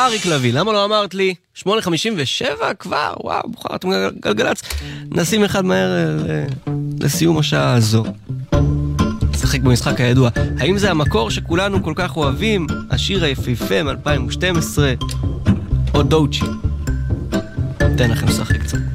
אריק לוי, למה לא אמרת לי? 8:57 כבר, וואו, בוחרתם גלגלץ. נשים אחד מהר לסיום השעה הזו. נשחק במשחק הידוע. האם זה המקור שכולנו כל כך אוהבים? השיר היפהפה מ-2012 או דוצ'י? תן לכם לשחק קצת.